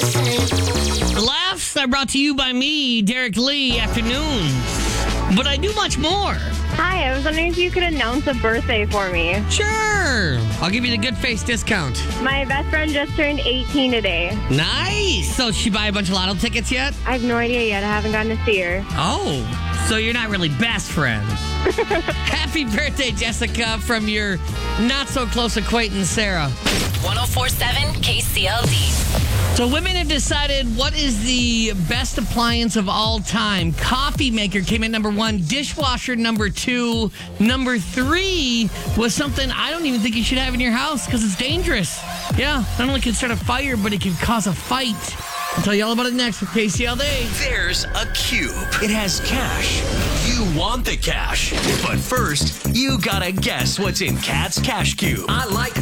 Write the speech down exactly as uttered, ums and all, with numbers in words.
The laughs are brought to you by me, Derek Lee, afternoons. But I do much more. Hi, I was wondering if you could announce a birthday for me. Sure. I'll give you the good face discount. My best friend just turned eighteen today. Nice. So she buy a bunch of lotto tickets yet? I have no idea yet. I haven't gotten to see her. Oh, so you're not really best friends. Happy birthday, Jessica, from your not-so-close acquaintance, Sarah. ten forty-seven K C L D. So women have decided what is the best appliance of all time. Coffee maker came in number one. Dishwasher number two. Number three was something I don't even think you should have in your house because it's dangerous. Yeah, not only can it start a fire, but it can cause a fight. I'll tell you all about it next with K C L D. There's a cube. It has cash. You want the cash. But first, you gotta guess what's in Kat's Cash Cube. I like